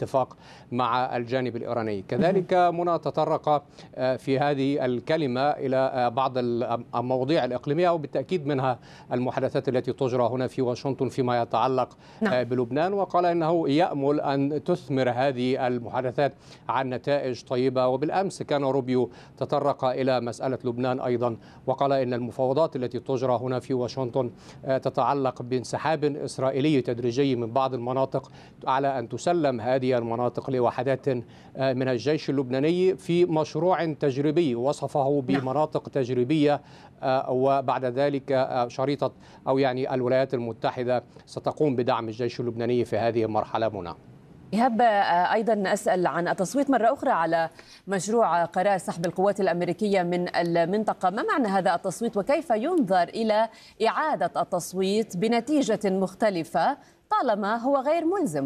اتفاق مع الجانب الإيراني. كذلك منى تطرق في هذه الكلمة إلى بعض المواضيع الإقليمية، وبالتأكيد منها المحادثات التي تجرى هنا في واشنطن فيما يتعلق بلبنان، وقال إنه يأمل أن تثمر هذه المحادثات عن نتائج طيبة. وبالأمس كان روبيو تطرق إلى مسألة لبنان أيضا، وقال إن المفاوضات التي تجرى هنا في واشنطن تتعلق بانسحاب إسرائيلي تدريجي من بعض المناطق على أن تسلم هذه المناطق لوحدات من الجيش اللبناني في مشروع تجريبي وصفه بمناطق تجريبية، وبعد ذلك شريطة أو يعني الولايات المتحدة ستقوم بدعم الجيش اللبناني في هذه المرحلة. منى إيهاب، أيضا أسأل عن التصويت مرة أخرى على مشروع قرار سحب القوات الأمريكية من المنطقة. ما معنى هذا التصويت وكيف ينظر إلى إعادة التصويت بنتيجة مختلفة طالما هو غير ملزم؟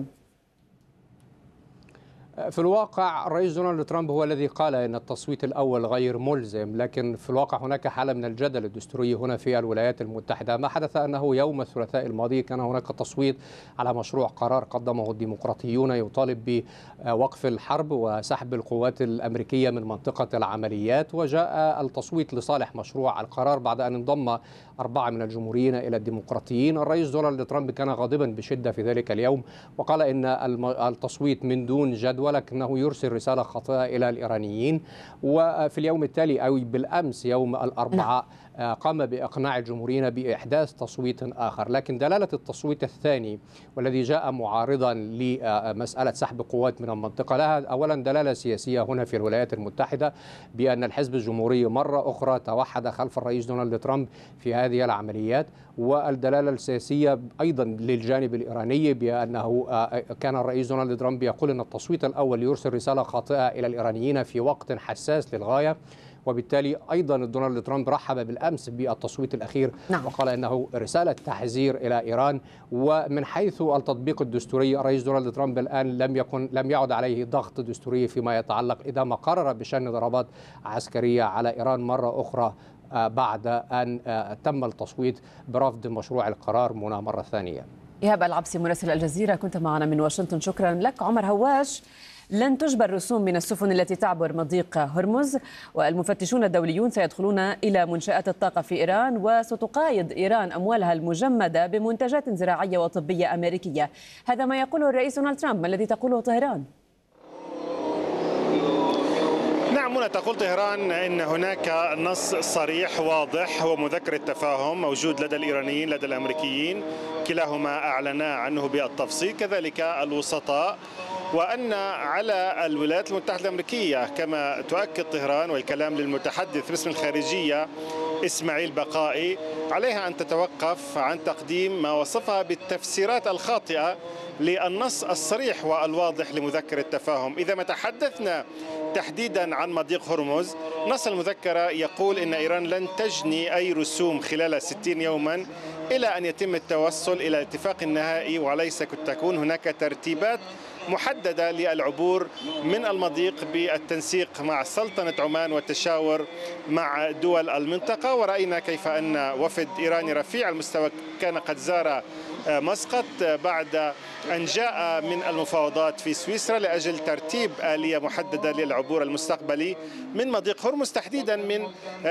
في الواقع الرئيس دونالد ترامب هو الذي قال أن التصويت الأول غير ملزم، لكن في الواقع هناك حالة من الجدل الدستوري هنا في الولايات المتحدة. ما حدث أنه يوم الثلاثاء الماضي كان هناك تصويت على مشروع قرار قدمه الديمقراطيون يطالب بوقف الحرب وسحب القوات الأمريكية من منطقة العمليات، وجاء التصويت لصالح مشروع القرار بعد أن انضم 4 من الجمهوريين إلى الديمقراطيين. الرئيس دونالد ترامب كان غاضبا بشدة في ذلك اليوم، وقال إن التصويت من دون جدوى، ولكنه يرسل رسالة خاطئة إلى الإيرانيين. وفي اليوم التالي أو بالأمس يوم الأربعاء قام بإقناع الجمهوريين بإحداث تصويت آخر. لكن دلالة التصويت الثاني والذي جاء معارضا لمسألة سحب قوات من المنطقة لها أولا دلالة سياسية هنا في الولايات المتحدة بأن الحزب الجمهوري مرة أخرى توحد خلف الرئيس دونالد ترامب في هذه العمليات، والدلالة السياسية أيضا للجانب الإيراني بأنه كان الرئيس دونالد ترامب يقول أن التصويت الأول يرسل رسالة خاطئة إلى الإيرانيين في وقت حساس للغاية، وبالتالي أيضا دونالد ترامب رحب بالأمس بالتصويت الأخير وقال أنه رسالة تحذير إلى إيران. ومن حيث التطبيق الدستوري الرئيس دونالد ترامب الآن لم يعد عليه ضغط دستوري فيما يتعلق إذا ما قرر بشن ضربات عسكرية على إيران مرة أخرى بعد أن تم التصويت برفض مشروع القرار مرة ثانية. إيهاب العبسي مراسل الجزيرة كنت معنا من واشنطن، شكرا لك. عمر هواش، لن تجبر رسوم من السفن التي تعبر مضيق هرمز، والمفتشون الدوليون سيدخلون إلى منشآت الطاقة في إيران، وستقايض إيران أموالها المجمدة بمنتجات زراعية وطبية أمريكية. هذا ما يقوله الرئيس دونالد ترامب، ما الذي تقوله طهران؟ نعم منى، تقول طهران إن هناك نص صريح واضح ومذكرة تفاهم موجود لدى الإيرانيين لدى الأمريكيين، كلاهما أعلنا عنه بالتفصيل، كذلك الوسطاء، وأن على الولايات المتحدة الأمريكية كما تؤكد طهران والكلام للمتحدث باسم الخارجية إسماعيل بقائي عليها أن تتوقف عن تقديم ما وصفها بالتفسيرات الخاطئة للنص الصريح والواضح لمذكرة التفاهم. إذا ما تحدثنا تحديدا عن مضيق هرمز، نص المذكرة يقول إن إيران لن تجني أي رسوم خلال 60 يوما إلى أن يتم التوصل إلى الاتفاق النهائي، وليس تكون هناك ترتيبات محددة للعبور من المضيق بالتنسيق مع سلطنة عمان والتشاور مع دول المنطقة. ورأينا كيف أن وفد إيراني رفيع المستوى كان قد زار مسقط بعد أن جاء من المفاوضات في سويسرا لأجل ترتيب آلية محددة للعبور المستقبلي من مضيق هرمز، تحديدا من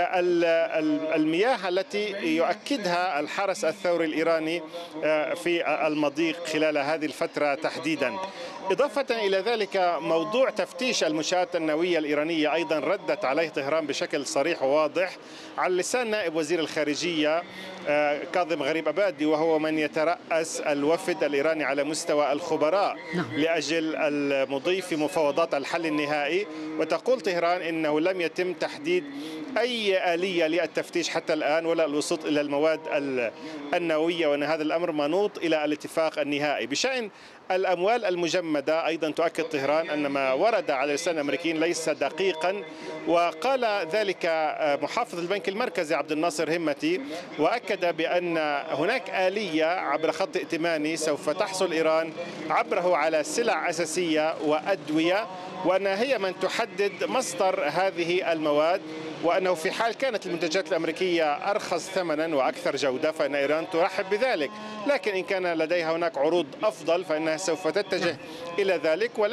المياه التي يؤكدها الحرس الثوري الإيراني في المضيق خلال هذه الفترة تحديدا. إضافة إلى ذلك موضوع تفتيش المنشآت النووية الإيرانية أيضا ردت عليه طهران بشكل صريح وواضح على لسان نائب وزير الخارجية كاظم غريب أبادي، وهو من يترأس الوفد الإيراني على مستوى الخبراء لأجل المضي في مفاوضات الحل النهائي. وتقول طهران إنه لم يتم تحديد أي آلية للتفتيش حتى الآن ولا الوصول إلى المواد النووية، وأن هذا الأمر منوط إلى الاتفاق النهائي. بشأن الأموال المجمدة أيضا تؤكد طهران أن ما ورد على لسان الأمريكيين ليس دقيقا، وقال ذلك محافظ البنك المركزي عبد الناصر همتي، وأكد بأن هناك آلية عبر خط ائتماني سوف تحصل إيران عبره على سلع أساسية وأدوية، وأنها هي من تحدد مصدر هذه المواد، وأنه في حال كانت المنتجات الأمريكية أرخص ثمنا وأكثر جودة فإن إيران ترحب بذلك، لكن إن كان لديها هناك عروض أفضل فإنها سوف تتجه إلى ذلك.